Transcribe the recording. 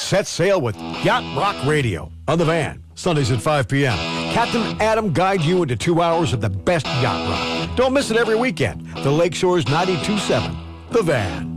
set sail with Yacht Rock Radio on The Van. Sundays at 5 p.m. Captain Adam guides you into 2 hours of the best yacht rock. Don't miss it every weekend. The Lakeshore's 92.7, The Van.